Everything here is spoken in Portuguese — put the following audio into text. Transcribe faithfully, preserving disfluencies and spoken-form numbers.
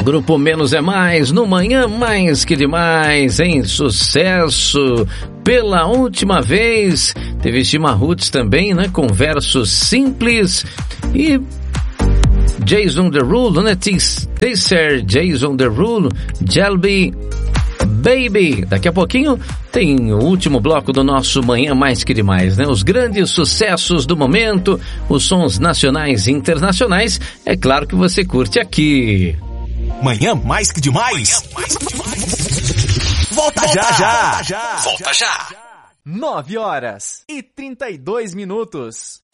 Grupo Menos é Mais, no Manhã Mais Que Demais, em sucesso. Pela última vez, teve Shima Roots também, né? Com versos simples. E Jason Derulo, né? Taser, Jason Derulo, Jelby Baby. Daqui a pouquinho tem o último bloco do nosso Manhã Mais Que Demais, né? Os grandes sucessos do momento, os sons nacionais e internacionais. É claro que você curte aqui. Manhã Mais Que Demais. Mais que demais. Volta, Volta já, já. Volta já. Volta já. Nove horas e trinta e dois minutos.